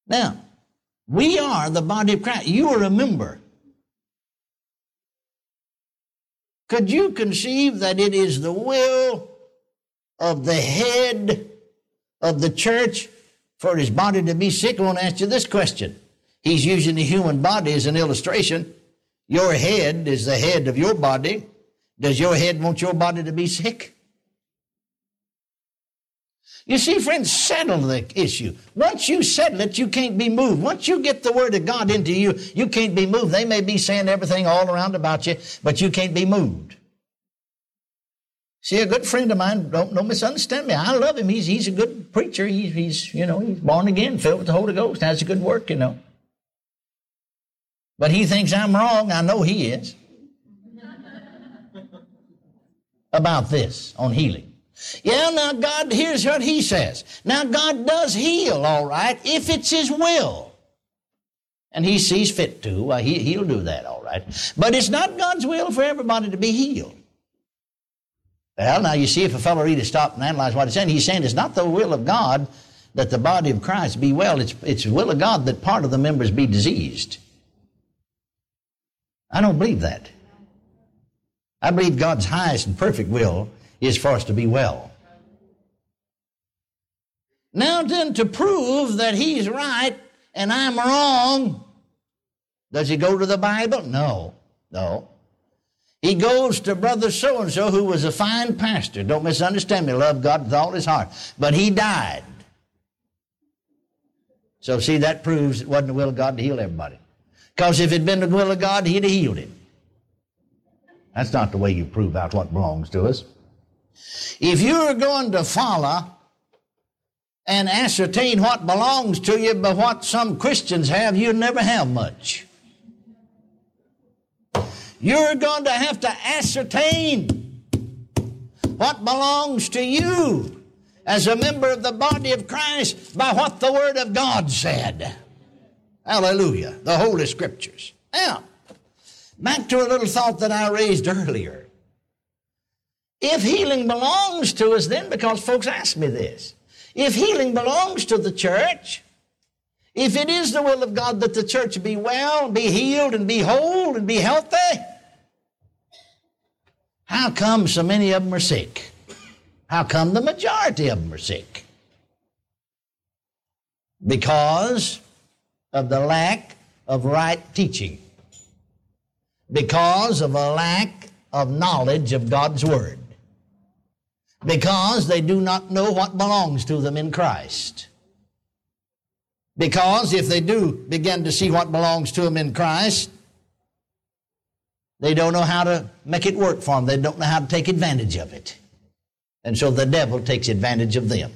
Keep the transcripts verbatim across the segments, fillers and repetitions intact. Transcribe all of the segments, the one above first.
Now, we are the body of Christ. You are a member. Could you conceive that it is the will of the head of the church for his body to be sick? I want to ask you this question. He's using the human body as an illustration. Your head is the head of your body. Does your head want your body to be sick? You see, friends, settle the issue. Once you settle it, you can't be moved. Once you get the Word of God into you, you can't be moved. They may be saying everything all around about you, but you can't be moved. See, a good friend of mine, don't, don't misunderstand me. I love him. He's, he's a good preacher. He's, he's, you know, he's born again, filled with the Holy Ghost, has a good work, you know. But he thinks I'm wrong. I know he is. About this, on healing. Yeah, now God, here's what he says. Now God does heal, all right, if it's his will. And he sees fit to. Well, he, he'll do that, all right. But it's not God's will for everybody to be healed. Well, now you see, if a fellow really stopped and analyzed what he's saying, he's saying it's not the will of God that the body of Christ be well. It's, it's the will of God that part of the members be diseased. I don't believe that. I believe God's highest and perfect will is for us to be well. Now then, to prove that he's right and I'm wrong, does he go to the Bible? No, no. He goes to brother so-and-so who was a fine pastor. Don't misunderstand me, loved God with all his heart. But he died. So see, that proves it wasn't the will of God to heal everybody. Because if it had been the will of God, he'd have healed him. That's not the way you prove out what belongs to us. If you're going to follow and ascertain what belongs to you by what some Christians have, you'll never have much. You're going to have to ascertain what belongs to you as a member of the body of Christ by what the Word of God said. Hallelujah. The Holy Scriptures. Now, back to a little thought that I raised earlier. If healing belongs to us then, because folks ask me this, if healing belongs to the church, if it is the will of God that the church be well, be healed, and be whole, and be healthy, how come so many of them are sick? How come the majority of them are sick? Because of the lack of right teaching. Because of a lack of knowledge of God's Word. Because they do not know what belongs to them in Christ. Because if they do begin to see what belongs to them in Christ, they don't know how to make it work for them. They don't know how to take advantage of it. And so the devil takes advantage of them.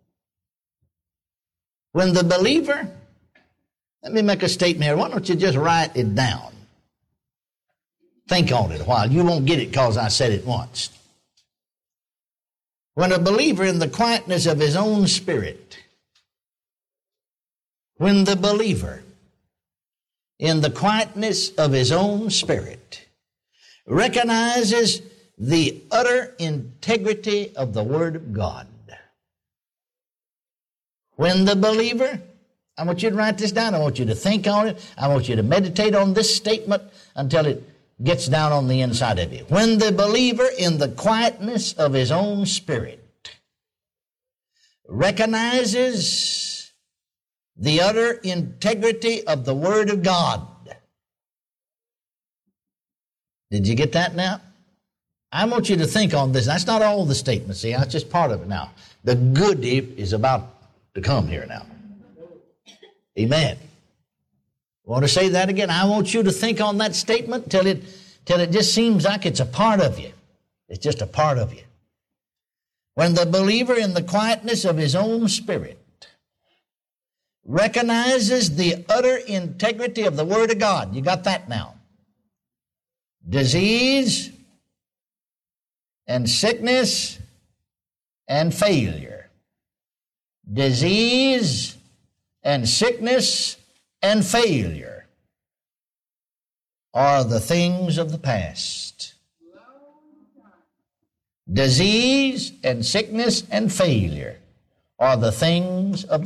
When the believer, let me make a statement here. Why don't you just write it down? Think on it a while. You won't get it because I said it once. When a believer in the quietness of his own spirit, when the believer in the quietness of his own spirit recognizes the utter integrity of the Word of God. When the believer, I want you to write this down, I want you to think on it, I want you to meditate on this statement until it gets down on the inside of you. When the believer in the quietness of his own spirit recognizes the utter integrity of the Word of God. Did you get that now? I want you to think on this. That's not all the statements, see, that's just part of it now. The goodie is about to come here now. Amen. I want to say that again. I want you to think on that statement till it, till it just seems like it's a part of you. It's just a part of you. When the believer in the quietness of his own spirit recognizes the utter integrity of the Word of God. You got that now? Disease and sickness and failure. Disease and sickness and failure are the things of the past. Disease and sickness and failure are the things of